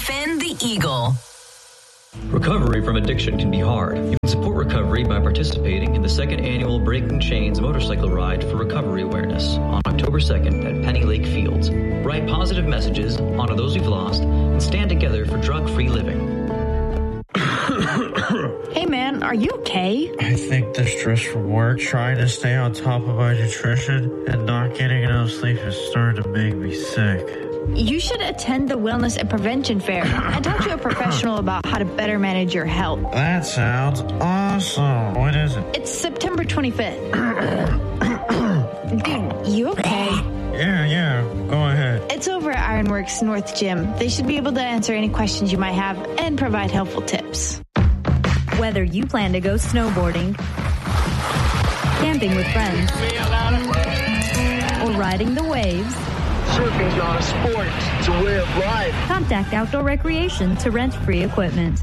AFN The Eagle. Recovery from addiction can be hard. You can support recovery by participating in the second annual Breaking Chains motorcycle ride for recovery awareness on October 2nd at Penny Lake Fields. Write positive messages, honor those we've lost, and stand together for drug-free living. Hey man, are you okay? I think the stress from work, trying to stay on top of my nutrition, and not getting enough sleep is starting to make me sick. You should attend the Wellness and Prevention Fair and talk to a professional about how to better manage your health. That sounds awesome. When is it? It's September 25th. Dude, you okay? Yeah, go ahead. It's over at Ironworks North Gym. They should be able to answer any questions you might have and provide helpful tips. Whether you plan to go snowboarding, camping with friends, or riding the waves, surfing's not a sport, it's a way of life. Contact Outdoor Recreation to rent free equipment.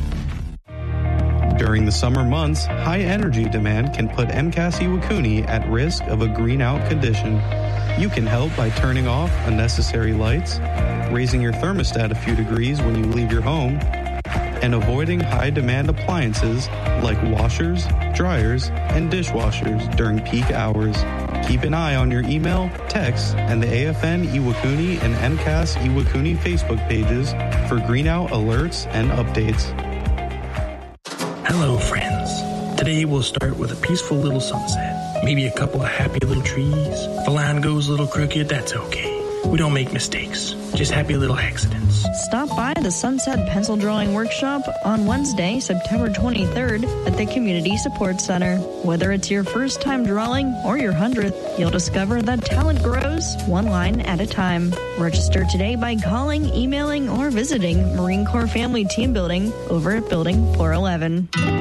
During the summer months, high energy demand can put MCAS Iwakuni at risk of a green-out condition. You can help by turning off unnecessary lights, raising your thermostat a few degrees when you leave your home, and avoiding high-demand appliances like washers, dryers, and dishwashers during peak hours. Keep an eye on your email, text, and the AFN Iwakuni and MCAS Iwakuni Facebook pages for green-out alerts and updates. Hello, friends. Today we'll start with a peaceful little sunset. Maybe a couple of happy little trees. If the line goes a little crooked, that's okay. We don't make mistakes, just happy little accidents. Stop by the Sunset Pencil Drawing Workshop on Wednesday, September 23rd at the Community Support Center. Whether it's your first time drawing or your 100th, you'll discover that talent grows one line at a time. Register today by calling, emailing, or visiting Marine Corps Family Team Building over at Building 411.